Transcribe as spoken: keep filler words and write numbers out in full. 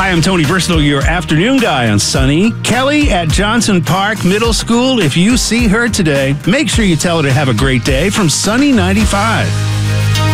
Hi, I'm Tony Bristol, your afternoon guy on Sunny. Kelly at Johnson Park Middle School. If you see her today, make sure you tell her to have a great day from Sunny ninety-five.